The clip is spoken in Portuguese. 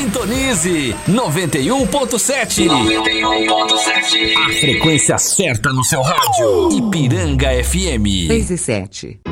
Sintonize 91.7. 91.7. A frequência certa no seu rádio. Ipiranga FM. 3 e 7.